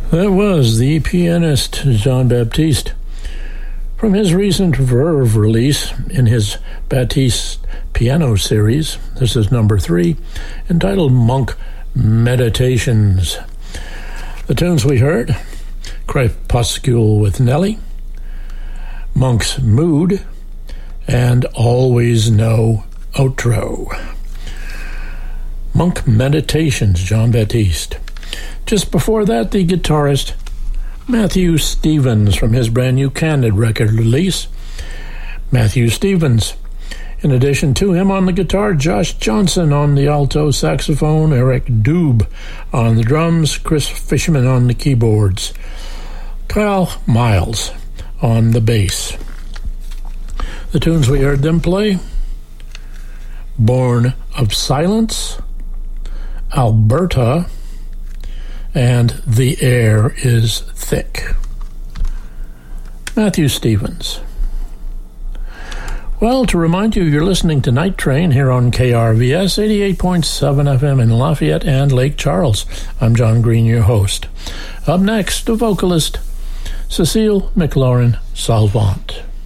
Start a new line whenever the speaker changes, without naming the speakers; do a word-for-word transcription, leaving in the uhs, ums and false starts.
That was the pianist Jean Baptiste from his recent Verve release in his Baptiste piano series. This is number three, entitled Monk Meditations. The tunes we heard: Crepuscule with Nelly, Monk's Mood, and Always No Outro. Monk Meditations, Jean Baptiste. Just before that, the guitarist Matthew Stevens from his brand new Candid record release. Matthew Stevens. In addition to him on the guitar, Josh Johnson on the alto saxophone, Eric Dube on the drums, Chris Fishman on the keyboards, Kyle Miles on the bass. The tunes we heard them play: Born of Silence, Alberta, and The Air is Thick. Matthew Stevens. Well, to remind you, you're listening to Night Train here on K R V S eighty-eight point seven F M in Lafayette and Lake Charles. I'm John Green, your host. Up next, the vocalist Cecile McLaurin Salvant.